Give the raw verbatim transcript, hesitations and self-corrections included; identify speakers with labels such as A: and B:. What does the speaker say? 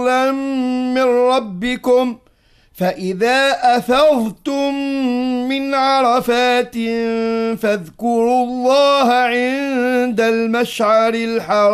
A: من ربكم فإذا أفضتم من عرفات فاذكروا الله عند المشعر الحرام